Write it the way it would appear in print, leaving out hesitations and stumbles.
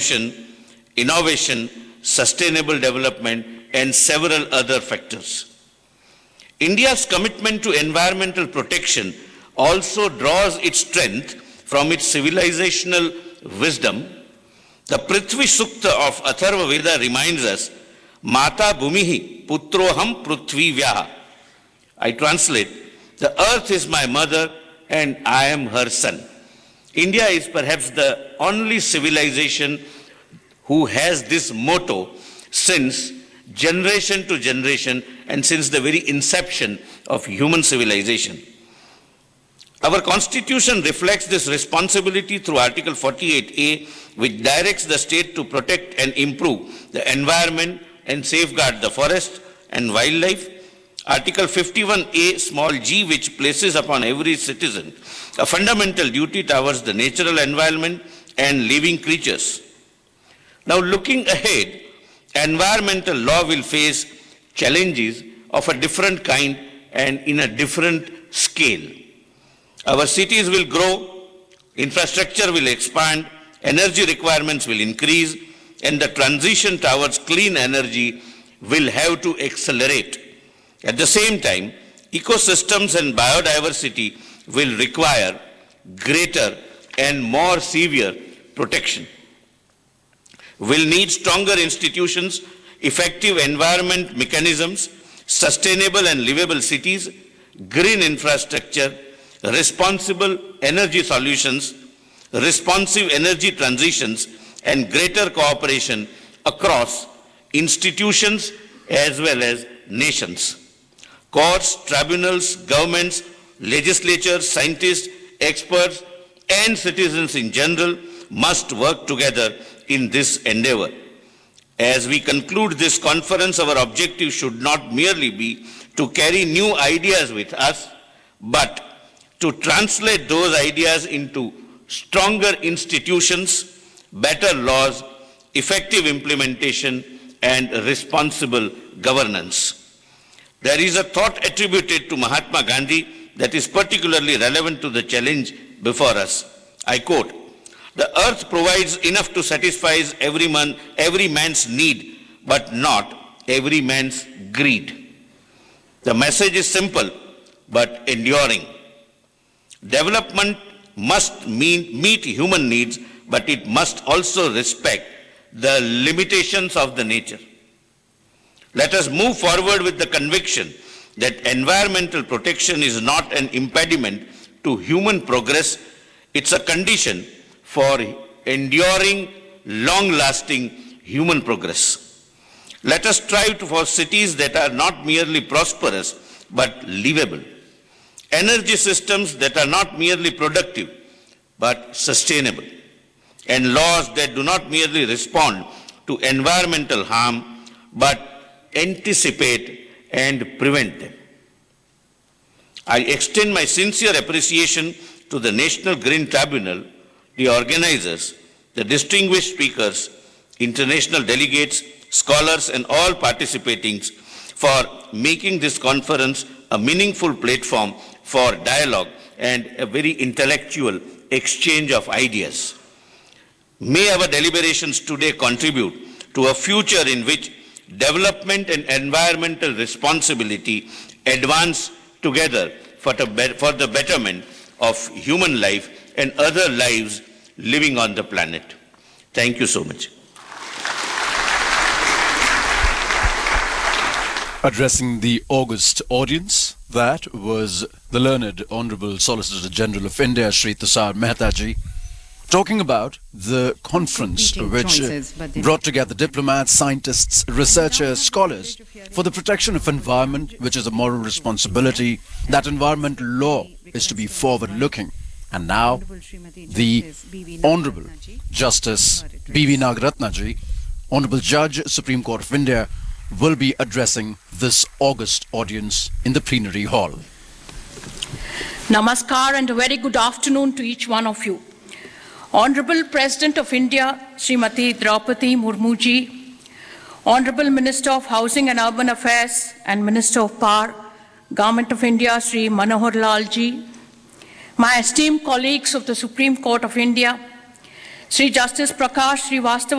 consumption, innovation, sustainable development, and several other factors. India's commitment to environmental protection also draws its strength from its civilizational wisdom. The Prithvi Sukta of Atharva Veda reminds us, Mata Bhumihi Putroham Prithvi Vyaha. I translate, the earth is my mother and I am her son. India is perhaps the only civilization who has this motto since generation to generation and since the very inception of human civilization. Our constitution reflects this responsibility through Article 48A, which directs the state to protect and improve the environment and safeguard the forest and wildlife. Article 51A small g, which places upon every citizen a fundamental duty towards the natural environment and living creatures. Now, looking ahead, environmental law will face challenges of a different kind and in a different scale. Our cities will grow, infrastructure will expand, energy requirements will increase, and the transition towards clean energy will have to accelerate. At the same time, ecosystems and biodiversity will require greater and more severe protection. We'll need stronger institutions, effective environment mechanisms, sustainable and livable cities, green infrastructure, responsible energy solutions, responsive energy transitions, and greater cooperation across institutions as well as nations. Courts, tribunals, governments, legislatures, scientists, experts, and citizens in general must work together in this endeavor. As we conclude this conference, our objective should not merely be to carry new ideas with us, but to translate those ideas into stronger institutions, better laws, effective implementation, and responsible governance. There is a thought attributed to Mahatma Gandhi that is particularly relevant to the challenge before us. I quote, "The earth provides enough to satisfy every man's need, but not every man's greed." The message is simple, but enduring. Development must meet human needs, but it must also respect the limitations of the nature. Let us move forward with the conviction that environmental protection is not an impediment to human progress. It's a condition for enduring, long-lasting human progress. Let us strive for cities that are not merely prosperous, but livable. Energy systems that are not merely productive, but sustainable. And laws that do not merely respond to environmental harm, but anticipate and prevent them. I extend my sincere appreciation to the National Green Tribunal, the organizers, the distinguished speakers, international delegates, scholars, and all participating for making this conference a meaningful platform for dialogue and a very intellectual exchange of ideas. May our deliberations today contribute to a future in which development and environmental responsibility advance together for the betterment of human life and other lives living on the planet. Thank you so much. Addressing the august audience, that was the learned Honorable Solicitor General of India, Shri Tushar Mehta ji, talking about the conference which brought together diplomats, scientists, researchers, scholars for the protection of environment, which is a moral responsibility. That environmental law is to be forward-looking. And now, the Honorable Justice B.V. Nagaratna ji, Honorable Judge, Supreme Court of India, will be addressing this august audience in the plenary hall. Namaskar and a very good afternoon to each one of you. Honorable President of India, Srimati Draupadi Murmu ji, Honorable Minister of Housing and Urban Affairs and Minister of Power, Government of India, Sri Manohar Lal ji, my esteemed colleagues of the Supreme Court of India, Sri Justice Prakash Srivastava